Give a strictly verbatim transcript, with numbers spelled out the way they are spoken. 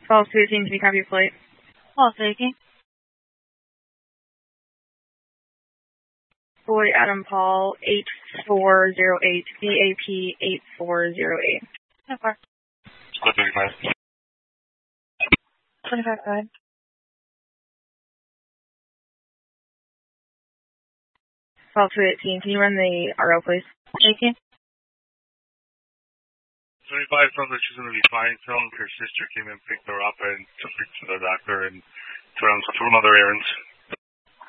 twelve two eighteen, can you copy your flight? twelve two eighteen. Boy Adam Paul, eight four zero eight, B A P eight four zero eight. So far. Squad twenty-five. twenty-five, go ahead. twelve two eighteen, can you run the R O, please? eighteen. twenty-five sounds like she's going to be fine. Tell them her sister came and picked her up and took her to the doctor and to run some other errands.